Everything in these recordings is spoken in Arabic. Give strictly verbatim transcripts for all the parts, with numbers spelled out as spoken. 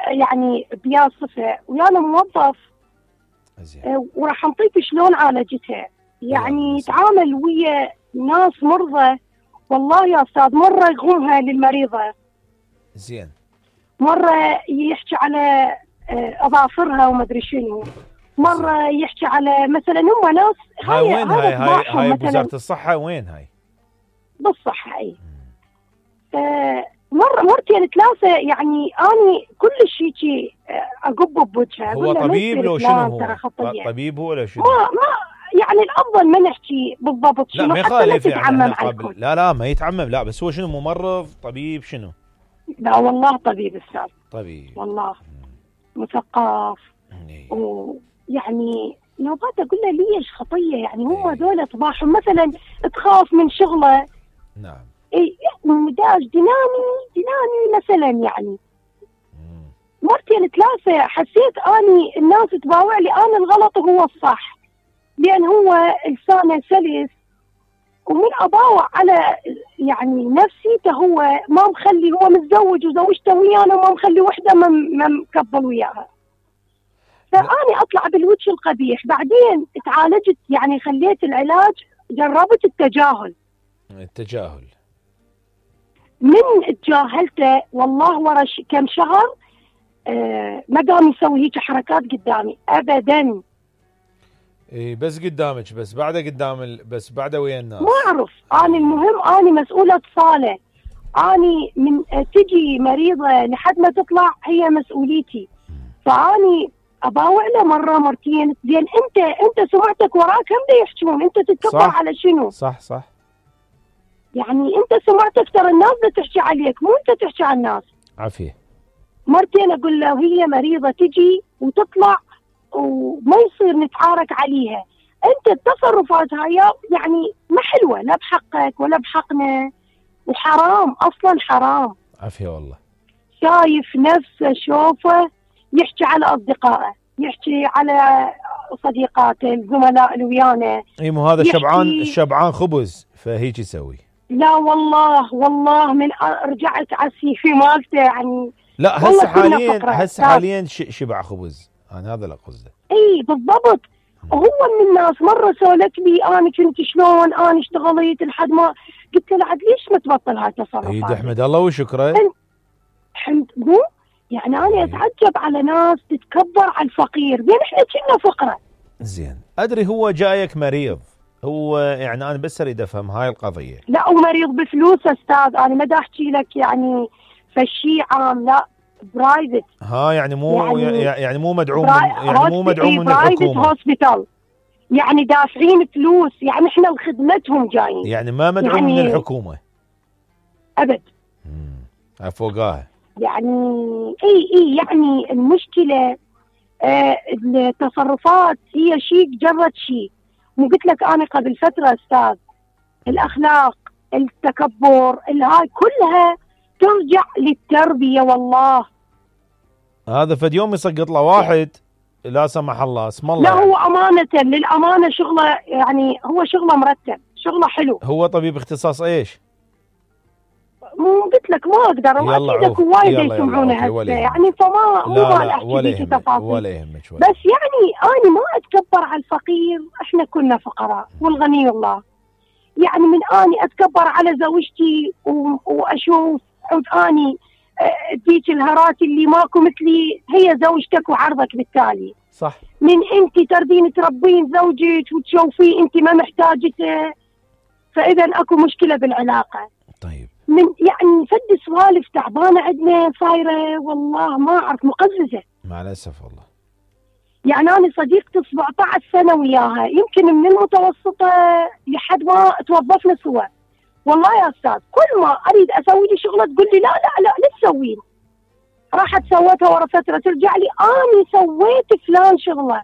يعني بيا صفة ويانا موظف أه وراح نعطيك شلون عالجتها. يعني تعامل ويا ناس مرضى والله يا أستاذ، مرة يغومها للمريضة زين، مرة يحكي على أظافرها وما أدري شنو، مرة زين. يحكي على مثلا هم ناس هاي وين هاي هاي هاي بوزارة الصحة وين هاي؟ بالصحة أي. أه مرة مرتين ثلاثة يعني أني كل شيء شيء أقب بوجهها. هو طبيب لو شنو هو؟ طبيب هو ولا شنو؟ ما ما يعني الأفضل ما نحكي بالضبط شنو، لا ما يخالف يعني قبل. لا لا ما يتعمم، لا بس هو شنو ممرض طبيب شنو؟ لا والله طبيب أستاذ، طبيب والله مثقف. ويعني نوبات أقول له ليش خطية يعني هم دول طباعهم مثلا تخاف من شغله. نعم. اي مداج دينامي دينامي مثلا يعني مرتين ثلاثة حسيت اني الناس تباوع لي انا الغلط وهو الصح، لان هو لسانه سلس ومن اباوع على يعني نفسيته هو ما مخلي، هو متزوج وزوجته ويانا وما مخلي وحده ما ما مكبل وياها. فاني اطلع بالوجه القبيح. بعدين تعالجت يعني خليت العلاج، جربت التجاهل. التجاهل من تجاهلته والله ورا كم شهر آه ما قام يسوي هيك حركات قدامي ابدا. اي بس قدامك، بس بعده قدام ال... بس بعده ويا الناس ما اعرف. انا المهم اني مسؤوله اطفاله، اني من تجي مريضه لحد ما تطلع هي مسؤوليتي. فاني اباوع له مره مرتين. زين انت انت سمعتك وراك هم دا يحكون، انت تتكبر على شنو؟ صح صح يعني انت سمعتك ترى الناس بتحكي عليك مو انت تحكي على الناس. عافيه. مرتين اقول له وهي مريضه تجي وتطلع وما يصير نتعارك عليها، انت التصرفات هاي يعني ما حلوه لا بحقك ولا بحقنا، وحرام اصلا حرام. عافيه والله. شايف نفسه شوفه يحكي على اصدقائه، يحكي على صديقاته الزملاء اللي ويانا. اي مو هذا شبعان الشبعان خبز فهيك يسوي. لا والله والله من رجعت عسي في مالته يعني. لا هسه حاليا هسه حاليا شبع خبز، انا هذا اللي قصده. اي بالضبط. هو من الناس مره سولت لي انا كنت شلون انا اشتغلت لحد ما قلت له عاد ليش ما تبطل هاي التصرفات؟ اي احمد الله وشكره. الحمد مو يعني انا اتعجب على ناس تتكبر على الفقير، زين احنا كنا فقره. زين ادري هو جايك مريض، هو يعني انا بس اريد افهم هاي القضيه. لا هو مريض بفلوس استاذ، انا ما دا احكي لك يعني فشي عام، لا برايفت. ها يعني مو يعني, يعني مو مدعوم من يعني مو مدعوم من الحكومه. هوسبيتال يعني دافعين فلوس، يعني احنا لخدمتهم جايين، يعني ما مدعوم يعني من الحكومه ابد. امم فوقاها يعني اي اي يعني المشكله آه التصرفات هي شيء جرت شيء. مو قلت لك انا قبل فتره استاذ الاخلاق التكبر الهاي كلها ترجع للتربيه. والله هذا فد يوم يسقط له واحد لا سمح الله اسم الله. لا يعني. هو امانه للامانه شغله يعني هو شغله مرتب، شغله حلو. هو طبيب اختصاص ايش؟ مو قلت لك ما اقدر، واكيد وايد يسمعونه هسه يعني، فما مو ما احكي فيك تفاصيل ولا يهمك. بس يعني انا ما اتكبر على الفقير، احنا كنا فقراء والغني الله. يعني من اني اتكبر على زوجتي واشوف اني ذيك الهرات اللي ماكو مثلي هي زوجتك وعرضك بالتالي. صح. من انت تردين تربين زوجك وتشوفيه انت ما محتاجته، فاذا اكو مشكله بالعلاقه. طيب. من يعني فد سوالف تعبانه عندنا صايره والله ما اعرف مقززه. مع الاسف والله. يعني انا صديقتي سبعة عشر سنه وياها، يمكن من المتوسطه لحد ما توظفنا سوا. والله يا استاذ كل ما اريد اسوي لي شغله تقول لي لا لا لا لا تسوين. راحت سوتها ورا فتره ترجع لي انا سويت فلان شغله.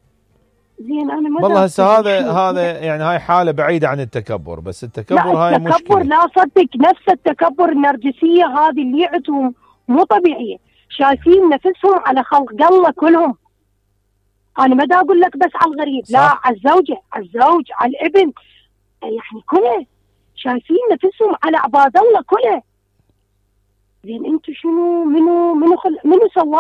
زين انا ما والله هسه هذا هذا يعني هاي حاله بعيده عن التكبر، بس التكبر هاي مشكله. التكبر لا صدق نفس التكبر النرجسيه هذه اللي عندهم مو طبيعيه، شايفين نفسهم على خلق الله كلهم. انا ما دا اقول لك بس على الغريب، صح. لا على الزوجه على الزوج على الابن، يعني كله شايفين نفسهم على عباد الله كله. زين انتم شنو منو منو خل... منو سوا